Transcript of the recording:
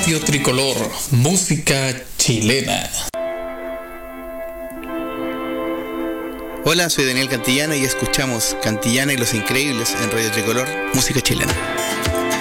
Radio Tricolor, música chilena. Hola, soy Daniel Cantillana y escuchamos Cantillana y los Increíbles en Radio Tricolor, música chilena.